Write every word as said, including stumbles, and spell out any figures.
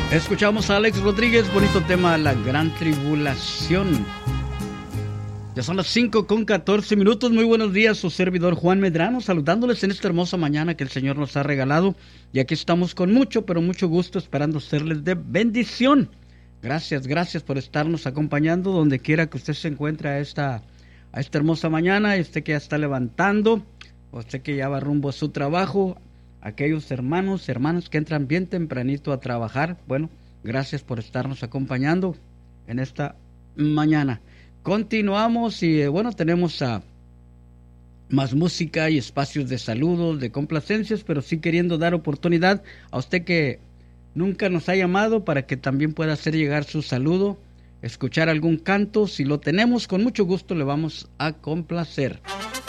Escuchamos a Alex Rodríguez, bonito tema, La Gran Tribulación. Ya son las cinco con catorce minutos. Muy buenos días, su servidor Juan Medrano, saludándoles en esta hermosa mañana que el Señor nos ha regalado. Y aquí estamos con mucho, pero mucho gusto, esperando serles de bendición. Gracias, gracias por estarnos acompañando donde quiera que usted se encuentre a esta, a esta hermosa mañana. Y usted que ya está levantando, usted que ya va rumbo a su trabajo, aquellos hermanos, hermanas que entran bien tempranito a trabajar. Bueno, gracias por estarnos acompañando en esta mañana. Continuamos y eh, bueno, tenemos a más música y espacios de saludos, de complacencias, pero sí queriendo dar oportunidad a usted que nunca nos ha llamado para que también pueda hacer llegar su saludo, escuchar algún canto. Si lo tenemos, con mucho gusto le vamos a complacer.